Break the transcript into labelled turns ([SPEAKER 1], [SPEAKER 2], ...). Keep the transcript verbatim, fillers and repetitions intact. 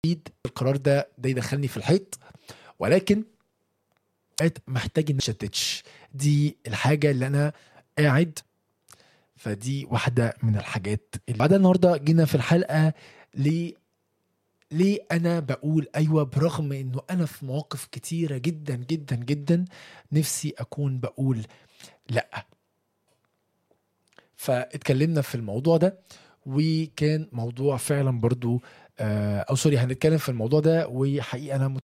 [SPEAKER 1] القرار ده ده يدخلني في الحيط، ولكن بقيت محتاج ان اشتتش. دي الحاجه اللي انا قاعد. فدي واحده من الحاجات اللي بعدها النهارده جينا في الحلقه. ليه ليه انا بقول ايوه برغم انه انا في مواقف كتيره جدا جدا جدا نفسي اكون بقول لا. فاتكلمنا في الموضوع ده، وكان موضوع فعلا برضو آه، او سوري هنتكلم في الموضوع ده. وحقيقه انا